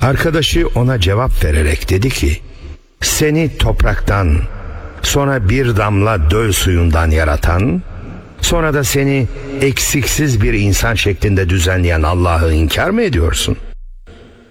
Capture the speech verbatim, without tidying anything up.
Arkadaşı ona cevap vererek dedi ki, seni topraktan, sonra bir damla döl suyundan yaratan, sonra da seni eksiksiz bir insan şeklinde düzenleyen Allah'ı inkar mı ediyorsun?